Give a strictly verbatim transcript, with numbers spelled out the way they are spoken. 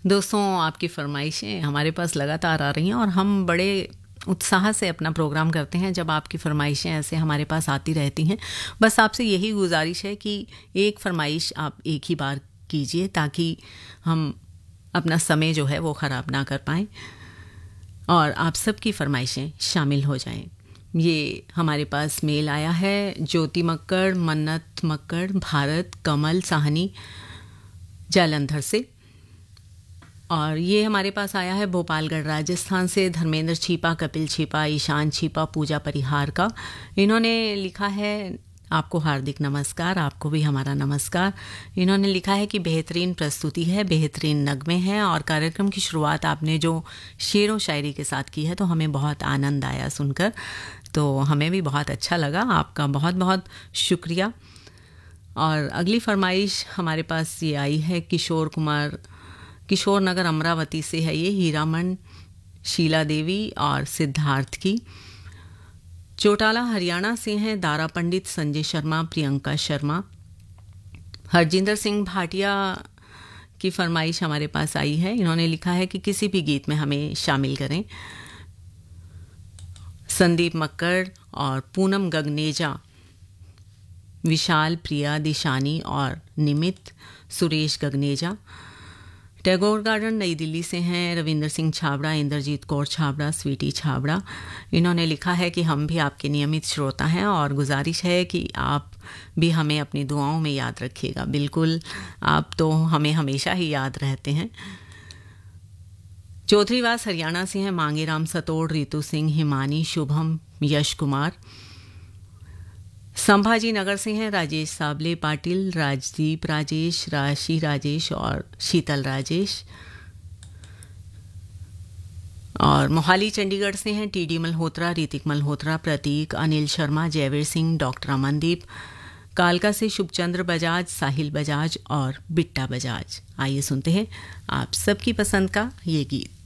दोस्तों, आपकी फरमाइशें हमारे पास लगातार आ रही हैं और हम बड़े उत्साह से अपना प्रोग्राम करते हैं जब आपकी फरमाइशें ऐसे हमारे पास आती रहती हैं। बस आपसे यही गुजारिश है कि एक फरमाइश आप एक ही बार कीजिए ताकि हम अपना समय जो है वो ख़राब ना कर पाएँ और आप सबकी फरमाइशें शामिल हो जाएं। ये हमारे पास मेल आया है ज्योति मक्कड़, मन्नत मक्कड़, भारत, कमल साहनी जालंधर से, और ये हमारे पास आया है भोपालगढ़ राजस्थान से धर्मेंद्र छीपा, कपिल छीपा, ईशान छीपा, पूजा परिहार का। इन्होंने लिखा है आपको हार्दिक नमस्कार, आपको भी हमारा नमस्कार। इन्होंने लिखा है कि बेहतरीन प्रस्तुति है, बेहतरीन नगमे हैं और कार्यक्रम की शुरुआत आपने जो शेर व शायरी के साथ की है तो हमें बहुत आनंद आया सुनकर, तो हमें भी बहुत अच्छा लगा। आपका बहुत बहुत शुक्रिया। और अगली फरमाइश हमारे पास ये आई है किशोर कुमार, किशोर नगर अमरावती से है ये, हीरामन, शीला देवी और सिद्धार्थ की। चौटाला हरियाणा से हैं दारा पंडित, संजय शर्मा, प्रियंका शर्मा। हरजिंदर सिंह भाटिया की फरमाइश हमारे पास आई है। इन्होंने लिखा है कि किसी भी गीत में हमें शामिल करें। संदीप मक्कड़ और पूनम गगनेजा, विशाल, प्रिया, दिशानी और निमित, सुरेश गगनेजा। टैगोर गार्डन नई दिल्ली से हैं रविंदर सिंह छाबड़ा, इंद्रजीत कौर छाबड़ा, स्वीटी छाबड़ा। इन्होंने लिखा है कि हम भी आपके नियमित श्रोता हैं और गुजारिश है कि आप भी हमें अपनी दुआओं में याद रखिएगा। बिल्कुल, आप तो हमें हमेशा ही याद रहते हैं। चौधरीवास हरियाणा से हैं मांगेराम सतोड़, रितु सिंह, हिमानी, शुभम, यश कुमार। संभाजी नगर से हैं राजेश साबले पाटिल, राजदीप राजेश, राशि राजेश और शीतल राजेश। और मोहाली चंडीगढ़ से हैं टीडी मल्होत्रा, रीतिक मल्होत्रा, प्रतीक, अनिल शर्मा, जयवीर सिंह, डॉक्टर अमनदीप। कालका से शुभचंद्र बजाज, साहिल बजाज और बिट्टा बजाज। आइए सुनते हैं आप सबकी पसंद का ये गीत।